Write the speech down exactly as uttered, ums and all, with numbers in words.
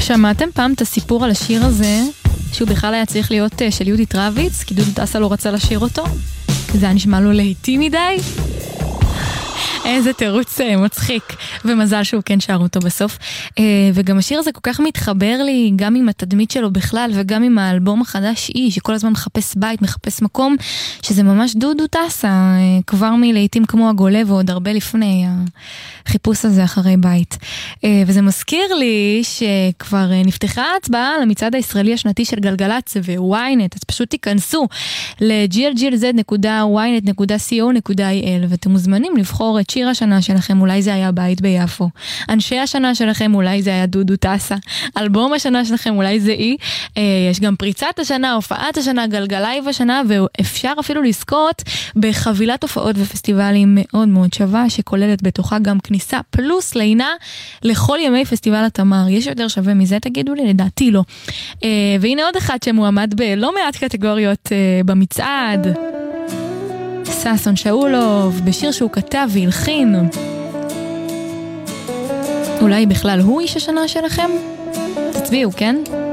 שמעתם פעם את הסיפור על השיר הזה, שהוא בכלל היה צריך להיות של יהודית רביץ, כי דודו טסה לא רצה לשיר אותו? זה היה נשמע לו להיטי מדי? איזה תירוץ מצחיק, ומזל שהוא כן שר אותו בסוף. וגם השיר הזה כל כך מתחבר לי, גם עם התדמית שלו בכלל, וגם עם האלבום החדש אי, שכל הזמן מחפש בית, מחפש מקום, שזה ממש דודו טסה, כבר מלעיתים כמו הגולה, ועוד הרבה לפני החיפוש הזה אחרי בית. וזה מזכיר לי שכבר נפתחה ההצבעה למצעד הישראלי השנתי של גלגלצ וויינט, אז פשוט תיכנסו ל-ג'י אל ג'י אל זד נקודה וויינט נקודה סי או נקודה איי אל, ואתם מוזמנים לבחור את שיר השנה שלכם, אולי זה היה בית ביפו. אנשי השנה שלכם, אולי זה היה דודו טסה. אלבום השנה שלכם, אולי זה אי. יש גם פריצת השנה, הופעת השנה, גלגלייב השנה, ואפשר אפילו לזכות בחבילת הופעות ופסטיבלים מאוד מאוד שווה, שכוללת בתוכה גם כניסה פלוס לינה לכל ימי פסטיבל התמר. יש יותר שווה מזה, תגידו לי? לדעתי לא. והנה עוד אחד שמועמד בלא מעט קטגוריות במצעד. ששון שאולוב, בשיר שהוא כתב והלחין. אולי בכלל הוא איש השנה שלכם? תצביעו, כן?